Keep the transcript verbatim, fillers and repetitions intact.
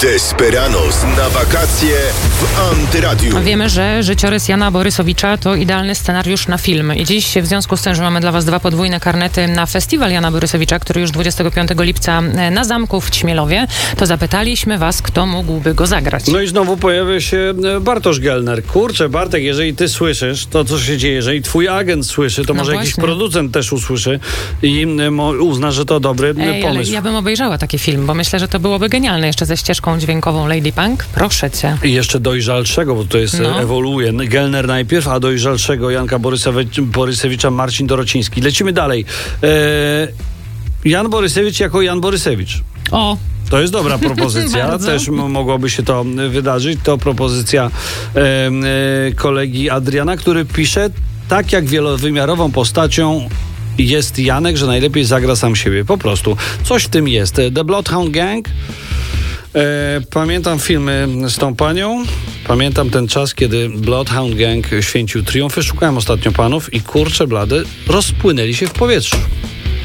Desperados na wakacje w Antyradiu. Wiemy, że życiorys Jana Borysowicza to idealny scenariusz na film. I dziś w związku z tym, że mamy dla was dwa podwójne karnety na festiwal Jana Borysowicza, który już dwudziestego piątego lipca na Zamku w Ćmielowie, to zapytaliśmy was, kto mógłby go zagrać. No i znowu pojawia się Bartosz Gelner. Kurczę, Bartek, jeżeli ty słyszysz to, co się dzieje, jeżeli twój agent słyszy, to no może właśnie. jakiś producent też usłyszy i uzna, że to dobry Ej, pomysł. Ale ja bym obejrzała taki film, bo myślę, że to byłoby genialne. Jeszcze ze ścieżką dźwiękową Lady Punk. Proszę cię. I jeszcze dojrzalszego, bo to jest No. ewoluuje. Gelner najpierw, a dojrzalszego Janka Borysowicz, Borysewicza Marcin Dorociński. Lecimy dalej. E, Jan Borysewicz jako Jan Borysewicz. O! To jest dobra propozycja. Też m- mogłoby się to wydarzyć. To propozycja e, e, kolegi Adriana, który pisze, tak jak wielowymiarową postacią jest Janek, że najlepiej zagra sam siebie. Po prostu. Coś w tym jest. The Bloodhound Gang. E, pamiętam filmy z tą panią. Pamiętam ten czas, kiedy Bloodhound Gang święcił triumfy. Szukałem ostatnio panów i kurczę blady rozpłynęli się w powietrzu.